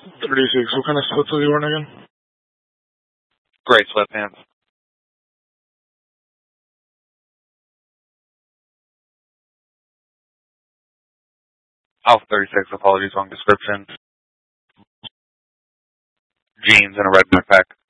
36. What kind of sweats was he wearing again? Gray sweatpants. Alpha 36, apologies, wrong description. Jeans and a red backpack.